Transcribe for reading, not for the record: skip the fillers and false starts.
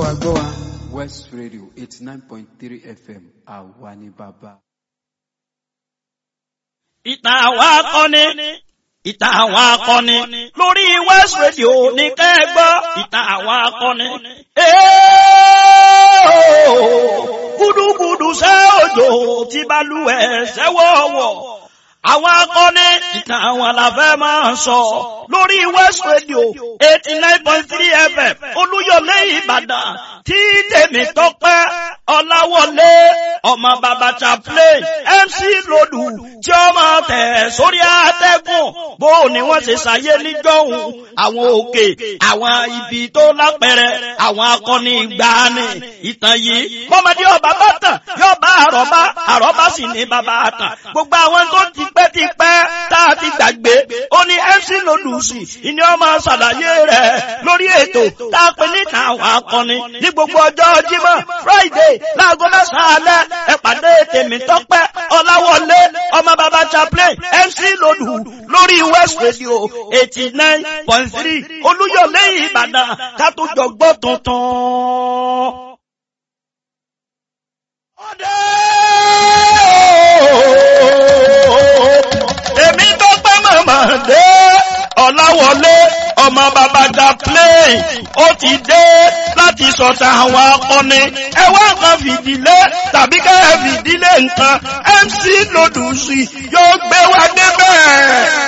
máa gbọ́ wa West Radio 89.3 FM àwa ni bàbá. Ìtàn àwọn akọni. Ìtàn àwọn akọni lórí West Radio ní kẹ́gbọ́. Ìtàn àwọn akọni. Gúdúgúdú ṣẹ́ òjò tí balùwẹ̀ ṣẹ́wọ̀wọ̀. Àwọn akọni ìtàn àwọn àlàfẹ́ máa ń sọ lórí West Radio 89.3 FM Olúyọ̀lé Ìbàdàn tí tèmi tọ́pẹ́ Ọláwọlé ọmọ bàbá chaplain MC Lòdù tí ó máa tẹ̀ sórí àtẹ́gùn bó ni wọ́n ṣe ṣàyé níjọ́hun àwọn òkè àwọn ibi tó lápẹẹrẹ àwọn akọni ìgbàanì ìtàn yìí mọ́mọdé ọba bá tàn yóò bá àrọ́bá àrọ́bá sì ní bàbá àtàn gbogbo àwọn tó ti pẹ́ tá a ti gbàgbé ó ní MC Lòdù sí ìní ọmọ ṣàlàyé rẹ̀ lórí ètò tá a pè ní àwọn akọni ní gbogbo ọjọ́ Jímọ̀ Friday láago mẹ́sàn-án alẹ́ ẹ pàdé tèmi tọ́pẹ́ Ọláwọlé ọmọ bàbá chaplain MC Lòdù lórí West Radio 89.3 Olúyọ̀lé Ìbàdàn ká tó jọ gbọ́ tuntun. Èmi tọ́pẹ́ mọ̀mọ́ dé Ọláwọlé ọmọ bàbá chaplain ó ti dé láti sọ̀tà àwọn akọni ẹwà kan fìdílé tàbí kẹ́ fìdílé nǹkan MC Lòdù sí yóò gbé wa débẹ̀.